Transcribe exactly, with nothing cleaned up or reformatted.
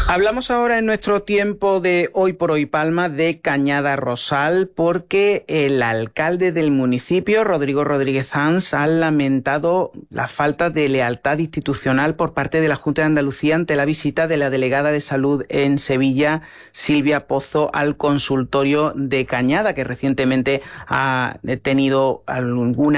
Hablamos ahora en nuestro tiempo de Hoy por Hoy Palma de Cañada Rosal, porque el alcalde del municipio, Rodrigo Rodríguez Ans, ha lamentado la falta de lealtad institucional por parte de la Junta de Andalucía ante la visita de la delegada de Salud en Sevilla, Silvia Pozo, al consultorio de Cañada, que recientemente ha tenido alguna